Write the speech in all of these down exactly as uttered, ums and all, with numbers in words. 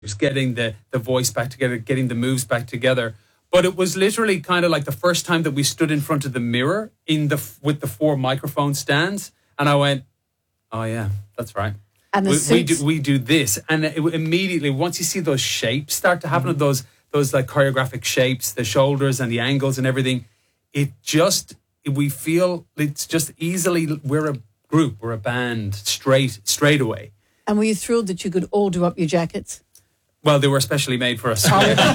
getting the, the voice back together, getting the moves back together. But it was literally kind of like the first time that we stood in front of the mirror in the with the four microphone stands. And I went, oh, yeah, that's right. And the we, we, suits. do, we do this. And it, immediately, once you see those shapes start to happen, mm-hmm. those those like choreographic shapes, the shoulders and the angles and everything, it just, we feel it's just easily, we're a group, we're a band straight, straight away. And were you thrilled that you could all do up your jackets? Well, they were specially made for us.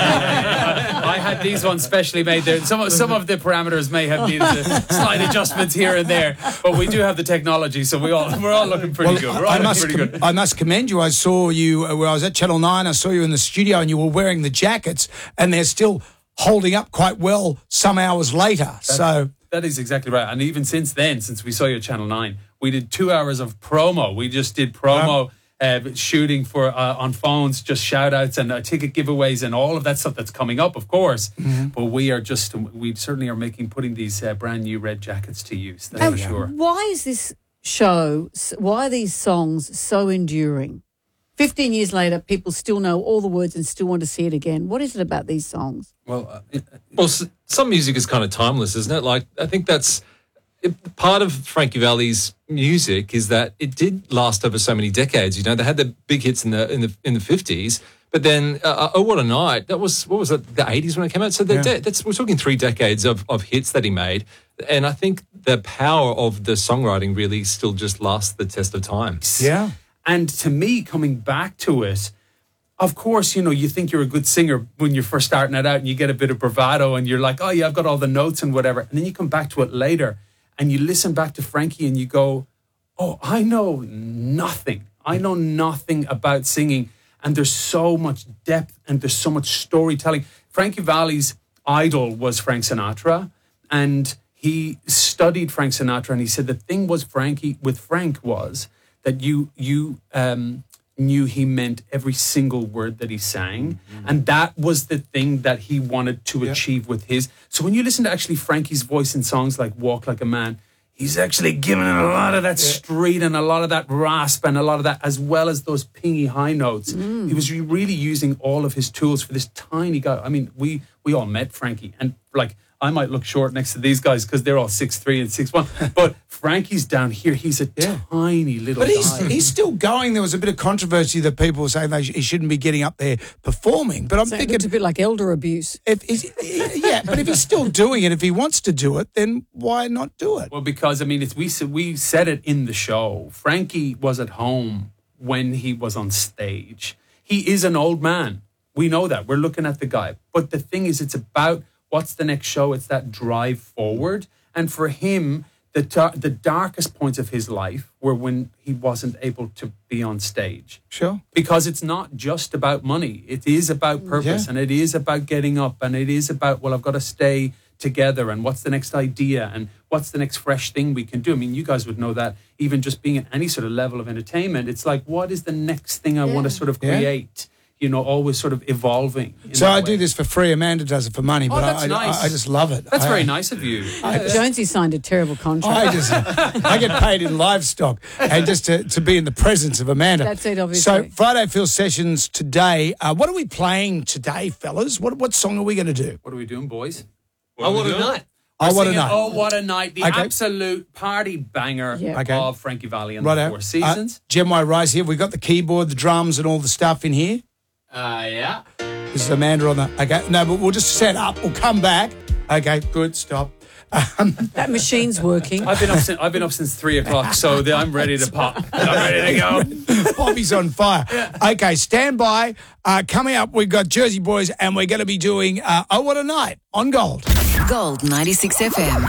I had these ones specially made there. Some, some of the parameters may have needed slight adjustments here and there, but we do have the technology, so we all, we're all looking pretty well, good. We're all I looking must pretty com- good. I must commend you. I saw you uh, where I was at Channel nine. I saw you in the studio and you were wearing the jackets and they're still holding up quite well some hours later. That, so that is exactly right. And even since then, since we saw you at Channel nine, we did two hours of promo. We just did promo. Um, Uh, shooting for uh, on phones, just shout outs and uh, ticket giveaways and all of that stuff that's coming up, of course. Mm-hmm. But we are just, we certainly are making, putting these uh, brand new red jackets to use, that's for sure. Why is this show, why are these songs so enduring? fifteen years later, people still know all the words and still want to see it again. What is it about these songs? Well, uh, it, well, some music is kind of timeless, isn't it? Like, I think that's, It, part of Frankie Valli's music is that it did last over so many decades. You know, they had the big hits in the in the in the fifties, but then uh, Oh What a Night, that was what was it, the eighties when it came out. So yeah. de- that's we're talking three decades of of hits that he made, and I think the power of the songwriting really still just lasts the test of time. Yeah, and to me, coming back to it. Of course, you know, you think you're a good singer when you're first starting it out and you get a bit of bravado and you're like, oh, yeah, I've got all the notes and whatever. And then you come back to it later and you listen back to Frankie and you go, oh, I know nothing. I know nothing about singing. And there's so much depth and there's so much storytelling. Frankie Valli's idol was Frank Sinatra. And he studied Frank Sinatra. And he said the thing was Frankie, with Frank was that you, you um, knew he meant every single word that he sang. Mm-hmm. And that was the thing that he wanted to yeah. achieve with his. So when you listen to actually Frankie's voice in songs like Walk Like a Man, he's actually giving it a lot of that yeah. street and a lot of that rasp and a lot of that, as well as those pingy high notes. Mm. He was really using all of his tools for this tiny guy. I mean, we, we all met Frankie and like, I might look short next to these guys because they're all six three and six one. But Frankie's down here. He's a yeah. tiny little but he's, guy. he's still going. There was a bit of controversy that people were saying they sh- he shouldn't be getting up there performing. But I'm so thinking... It's a bit like elder abuse. If he's, yeah, but if he's still doing it, if he wants to do it, then why not do it? Well, because, I mean, it's, we, we said it in the show. Frankie was at home when he was on stage. He is an old man. We know that. We're looking at the guy. But the thing is, it's about... what's the next show? It's that drive forward. And for him, the tar- the darkest points of his life were when he wasn't able to be on stage. Sure. Because it's not just about money. It is about purpose yeah. and it is about getting up and it is about, well, I've got to stay together and what's the next idea and what's the next fresh thing we can do. I mean, you guys would know that even just being at any sort of level of entertainment, it's like, what is the next thing I yeah. want to sort of create? Yeah. You know, always sort of evolving. So I way. do this for free. Amanda does it for money, but oh, that's I, nice. I, I just love it. That's I, very nice of you. I, Jonesy signed a terrible contract. I just, I get paid in livestock, and just to, to be in the presence of Amanda. That's it, obviously. So Friday Feel Sessions today. Uh, what are we playing today, fellas? What what song are we going to do? What are we doing, boys? What oh, what a night! Oh, what a night! Oh, what a night! The okay. absolute party banger yeah. okay. of Frankie Valli and right the Four Seasons. Uh, Gem Y Rice here. We've got the keyboard, the drums, and all the stuff in here. Uh, yeah. This is Amanda on the... Okay, no, but we'll just set up. We'll come back. Okay, good, stop. Um, that machine's working. I've been up since, I've been up since three o'clock, so the, I'm ready to pop. I'm ready to go. Bobby's on fire. Okay, stand by. Uh, coming up, we've got Jersey Boys, and we're going to be doing uh, Oh What a Night on Gold. Gold ninety-six F M.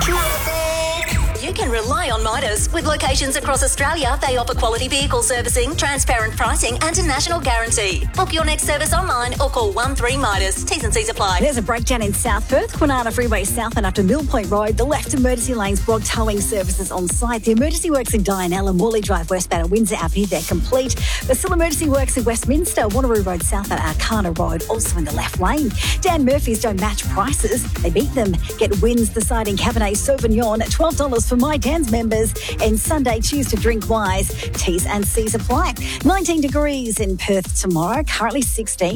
You can rely on Midas. With locations across Australia, they offer quality vehicle servicing, transparent pricing and a national guarantee. Book your next service online or call one three Midas. T's and C's apply. There's a breakdown in South Perth, Kwinana Freeway South and up to Mill Point Road. The left emergency lanes block, towing services on site. The emergency works in Dianella, Morley Drive westbound at Windsor Avenue, they're complete. There's still emergency works in Westminster, Wanneroo Road South at Arcana Road, also in the left lane. Dan Murphy's don't match prices, they beat them. Get wins deciding Cabernet Sauvignon, twelve dollars for my Dan's members. And Sunday, choose to drink wise. T's and C's apply. nineteen degrees in Perth tomorrow, currently sixteen.